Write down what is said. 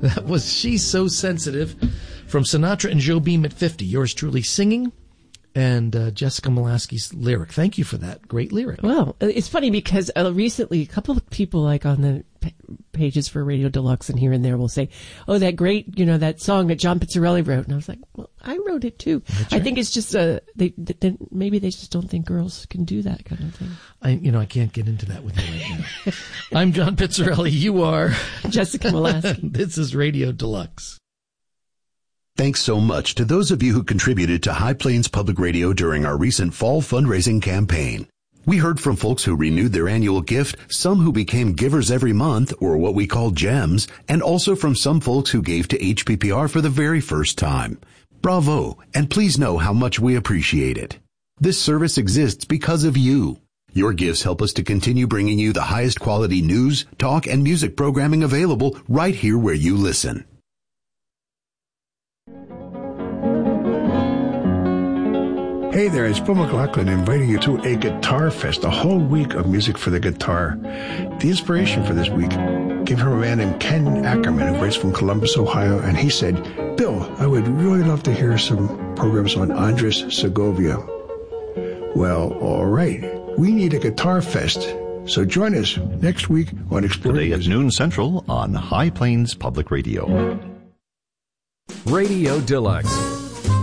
That was She's So Sensitive from Sinatra and Joe Beam at 50. Yours truly singing, and Jessica Molaski's lyric. Thank you for that. Great lyric. Well, it's funny because recently a couple of people like on the pages for Radio Deluxe and here and there will say, oh, that great, that song that John Pizzarelli wrote. And I was like, well, I wrote it too. That's right. I think it's just, maybe they just don't think girls can do that kind of thing. I can't get into that with you right now. I'm John Pizzarelli. You are Jessica Molaski. This is Radio Deluxe. Thanks so much to those of you who contributed to High Plains Public Radio during our recent fall fundraising campaign. We heard from folks who renewed their annual gift, some who became givers every month, or what we call gems, and also from some folks who gave to HPPR for the very first time. Bravo, and please know how much we appreciate it. This service exists because of you. Your gifts help us to continue bringing you the highest quality news, talk, and music programming available right here where you listen. Hey there, it's Bill McLaughlin inviting you to a Guitar Fest, a whole week of music for the guitar. The inspiration for this week came from a man named Ken Ackerman, who writes from Columbus, Ohio, and he said, Bill, I would really love to hear some programs on Andres Segovia. Well, all right. We need a Guitar Fest. So join us next week on Exploring Today at noon Central on High Plains Public Radio. Radio Deluxe.